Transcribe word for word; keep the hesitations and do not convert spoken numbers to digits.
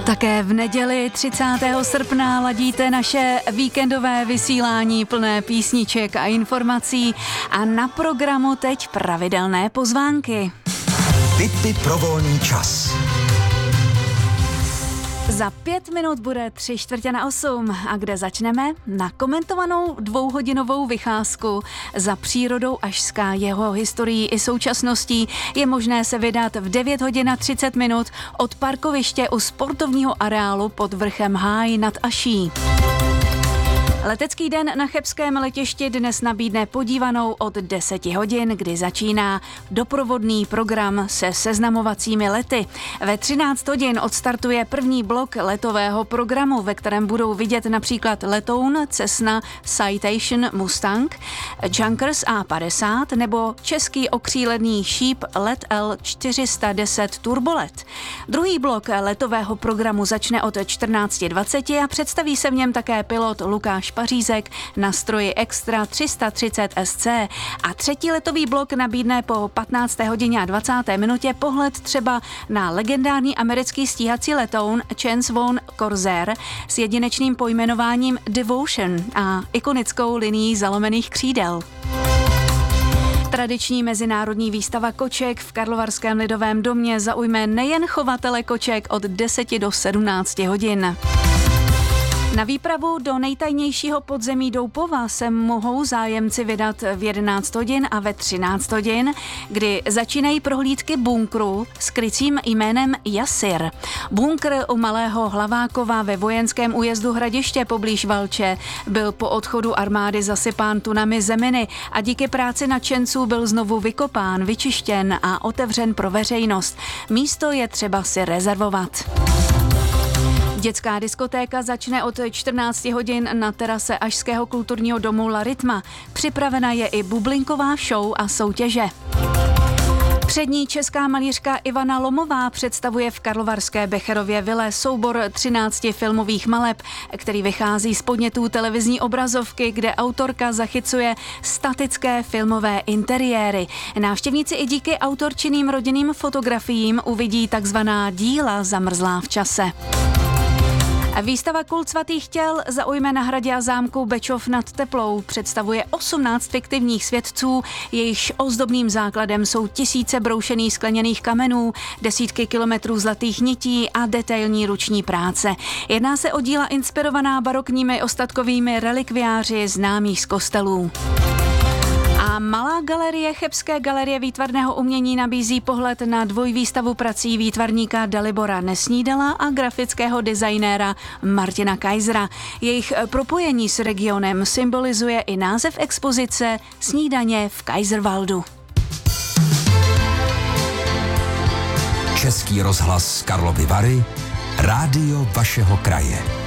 Také v neděli třicátého srpna ladíte naše víkendové vysílání plné písniček a informací a na programu teď pravidelné pozvánky. Tipy pro volný čas. Za pět minut bude tři čtvrtě na osm. A kde začneme? Na komentovanou dvouhodinovou vycházku za přírodou Ašská, jeho historií i současností je možné se vydat v devět hodin a třicet minut od parkoviště u sportovního areálu pod vrchem Háj nad Aší. Letecký den na chebském letišti dnes nabídne podívanou od deseti hodin, kdy začíná doprovodný program se seznamovacími lety. Ve třináct hodin odstartuje první blok letového programu, ve kterém budou vidět například letoun Cessna Citation Mustang, Junkers A padesát nebo český okřílený šíp Let L čtyři sta deset Turbolet. Druhý blok letového programu začne od čtrnáct dvacet a představí se v něm také pilot Lukáš Pařízek na stroji Extra tři sta třicet S C a třetí letový blok nabídne po patnácté hodině a dvacáté minutě pohled třeba na legendární americký stíhací letoun Chance von Corsair s jedinečným pojmenováním Devotion a ikonickou linií zalomených křídel. Tradiční mezinárodní výstava koček v Karlovarském lidovém domě zaujme nejen chovatele koček od deseti do sedmnácti hodin. Na výpravu do nejtajnějšího podzemí Doupova se mohou zájemci vydat v jedenáct hodin a ve třináct hodin, kdy začínají prohlídky bunkru s krycím jménem Jasir. Bunkr u Malého Hlavákova ve vojenském újezdu Hradiště poblíž Valče byl po odchodu armády zasypán tunami zeminy a díky práci nadšenců byl znovu vykopán, vyčištěn a otevřen pro veřejnost. Místo je třeba si rezervovat. Dětská diskotéka začne od čtrnácti hodin na terase Ašského kulturního domu La Rytma. Připravena je i bublinková show a soutěže. Přední česká malířka Ivana Lomová představuje v karlovarské Becherově vile soubor třinácti filmových maleb, který vychází z podnětů televizní obrazovky, kde autorka zachycuje statické filmové interiéry. Návštěvníci i díky autorčinným rodinným fotografiím uvidí takzvaná díla zamrzlá v čase. Výstava Kult svatých těl zaujme na hradě a zámku Bečov nad Teplou. Představuje osmnáct fiktivních světců, jejichž ozdobným základem jsou tisíce broušených skleněných kamenů, desítky kilometrů zlatých nití a detailní ruční práce. Jedná se o díla inspirovaná barokními ostatkovými relikviáři známých z kostelů. A Malá galerie Chebské galerie výtvarného umění nabízí pohled na dvojvýstavu prací výtvarníka Dalibora Nesnídala a grafického designéra Martina Kaisera. Jejich propojení s regionem symbolizuje i název expozice Snídaně v Kaiserwaldu. Český rozhlas Karlovy Vary, rádio vašeho kraje.